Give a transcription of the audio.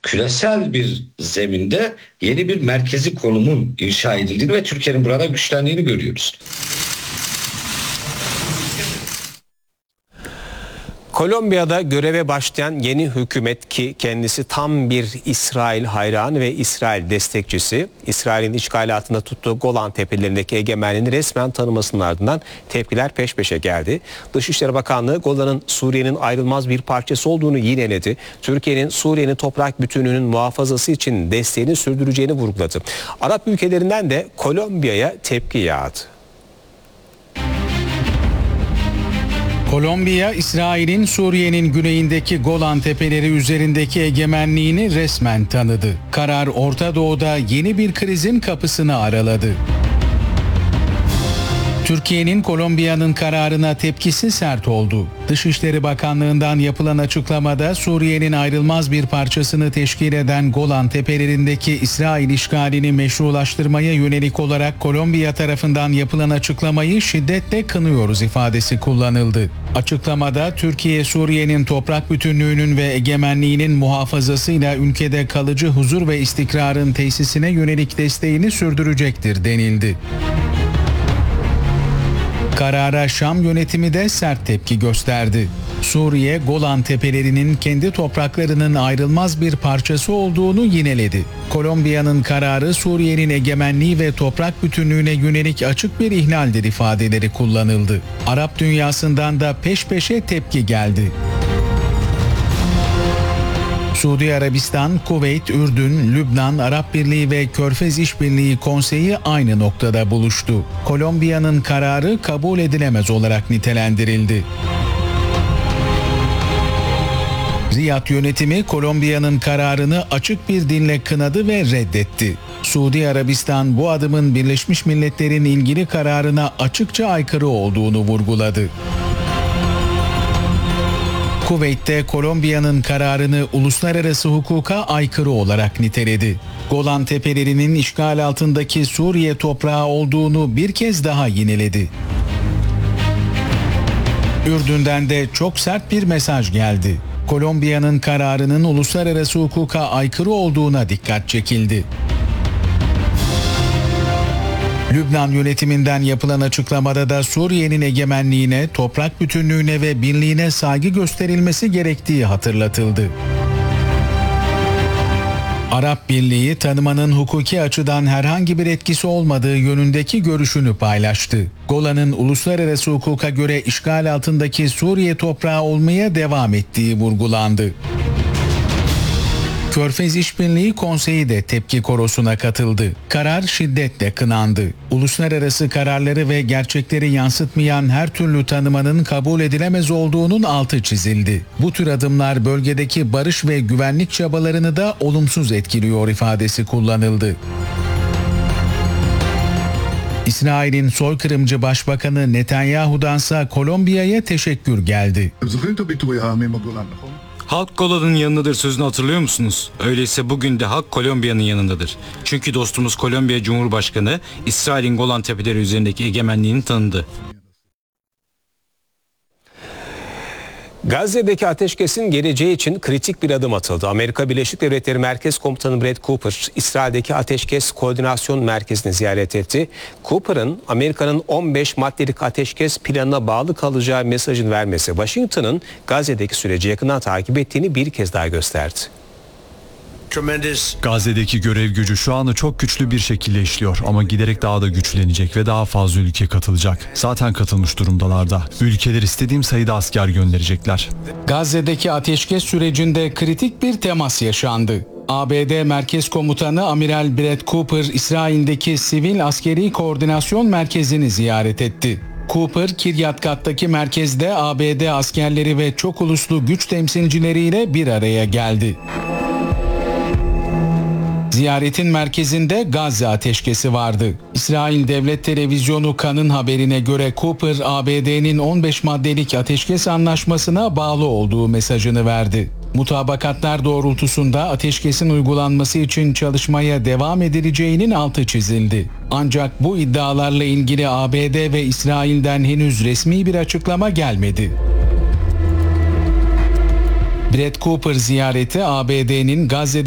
küresel bir zeminde yeni bir merkezi konumun inşa edildiğini ve Türkiye'nin burada güçlendiğini görüyoruz. Kolombiya'da göreve başlayan yeni hükümet, ki kendisi tam bir İsrail hayranı ve İsrail destekçisi, İsrail'in işgali altında tuttuğu Golan Tepelerindeki egemenliğini resmen tanımasının ardından tepkiler peş peşe geldi. Dışişleri Bakanlığı Golan'ın Suriye'nin ayrılmaz bir parçası olduğunu yineledi. Türkiye'nin Suriye'nin toprak bütünlüğünün muhafazası için desteğini sürdüreceğini vurguladı. Arap ülkelerinden de Kolombiya'ya tepki yağdı. Kolombiya, İsrail'in Suriye'nin güneyindeki Golan Tepeleri üzerindeki egemenliğini resmen tanıdı. Karar Orta Doğu'da yeni bir krizin kapısını araladı. Türkiye'nin Kolombiya'nın kararına tepkisi sert oldu. Dışişleri Bakanlığı'ndan yapılan açıklamada Suriye'nin ayrılmaz bir parçasını teşkil eden Golan Tepelerindeki İsrail işgalini meşrulaştırmaya yönelik olarak Kolombiya tarafından yapılan açıklamayı şiddetle kınıyoruz ifadesi kullanıldı. Açıklamada Türkiye, Suriye'nin toprak bütünlüğünün ve egemenliğinin muhafazasıyla ülkede kalıcı huzur ve istikrarın tesisine yönelik desteğini sürdürecektir denildi. Karara Şam yönetimi de sert tepki gösterdi. Suriye, Golan Tepelerinin kendi topraklarının ayrılmaz bir parçası olduğunu yineledi. Kolombiya'nın kararı Suriye'nin egemenliği ve toprak bütünlüğüne yönelik açık bir ihlaldir ifadeleri kullanıldı. Arap dünyasından da peş peşe tepki geldi. Suudi Arabistan, Kuveyt, Ürdün, Lübnan, Arap Birliği ve Körfez İşbirliği Konseyi aynı noktada buluştu. Kolombiya'nın kararı kabul edilemez olarak nitelendirildi. Riyad yönetimi Kolombiya'nın kararını açık bir dille kınadı ve reddetti. Suudi Arabistan bu adımın Birleşmiş Milletler'in ilgili kararına açıkça aykırı olduğunu vurguladı. Kuveyt'te Kolombiya'nın kararını uluslararası hukuka aykırı olarak niteledi. Golan Tepelerinin işgal altındaki Suriye toprağı olduğunu bir kez daha yineledi. Ürdün'den de çok sert bir mesaj geldi. Kolombiya'nın kararının uluslararası hukuka aykırı olduğuna dikkat çekildi. Lübnan yönetiminden yapılan açıklamada da Suriye'nin egemenliğine, toprak bütünlüğüne ve birliğine saygı gösterilmesi gerektiği hatırlatıldı. Arap Birliği tanımanın hukuki açıdan herhangi bir etkisi olmadığı yönündeki görüşünü paylaştı. Golan'ın uluslararası hukuka göre işgal altındaki Suriye toprağı olmaya devam ettiği vurgulandı. Körfez İşbirliği Konseyi de tepki korosuna katıldı. Karar şiddetle kınandı. Uluslararası kararları ve gerçekleri yansıtmayan her türlü tanımanın kabul edilemez olduğunun altı çizildi. Bu tür adımlar bölgedeki barış ve güvenlik çabalarını da olumsuz etkiliyor ifadesi kullanıldı. İsrail'in soykırımcı Başbakanı Netanyahu'dansa Kolombiya'ya teşekkür geldi. Halk Golan'ın yanındadır sözünü hatırlıyor musunuz? Öyleyse bugün de halk Kolombiya'nın yanındadır. Çünkü dostumuz Kolombiya Cumhurbaşkanı İsrail'in Golan Tepeleri üzerindeki egemenliğini tanıdı. Gazze'deki ateşkesin geleceği için kritik bir adım atıldı. Amerika Birleşik Devletleri Merkez Komutanı Brett Cooper, İsrail'deki Ateşkes Koordinasyon Merkezi'ni ziyaret etti. Cooper'ın Amerika'nın 15 maddelik ateşkes planına bağlı kalacağı mesajını vermesi, Washington'ın Gazze'deki süreci yakından takip ettiğini bir kez daha gösterdi. Gazze'deki görev gücü şu anda çok güçlü bir şekilde işliyor ama giderek daha da güçlenecek ve daha fazla ülke katılacak. Zaten katılmış durumdalar da. Ülkeler istediğim sayıda asker gönderecekler. Gazze'deki ateşkes sürecinde kritik bir temas yaşandı. ABD Merkez Komutanı Amiral Brett Cooper, İsrail'deki Sivil Askeri Koordinasyon Merkezi'ni ziyaret etti. Cooper, Kiryat Gat'taki merkezde ABD askerleri ve çok uluslu güç temsilcileriyle bir araya geldi. Ziyaretin merkezinde Gazze ateşkesi vardı. İsrail Devlet Televizyonu Kan'ın haberine göre Cooper, ABD'nin 15 maddelik ateşkes anlaşmasına bağlı olduğu mesajını verdi. Mutabakatlar doğrultusunda ateşkesin uygulanması için çalışmaya devam edileceğinin altı çizildi. Ancak bu iddialarla ilgili ABD ve İsrail'den henüz resmi bir açıklama gelmedi. Brett Cooper ziyareti ABD'nin Gazze'de